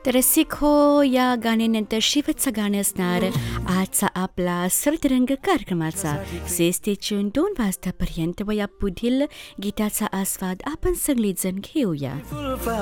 तर रसिक हो, या गाण्यानंतर शेवटचं गाणं असणार आजचा आपला सर्वतरंग कार्यक्रमाचा. स्टे ट्यून 2 वाजतापर्यंत व या पुढील गीताचा आस्वाद आपण सगळेजण घेऊया.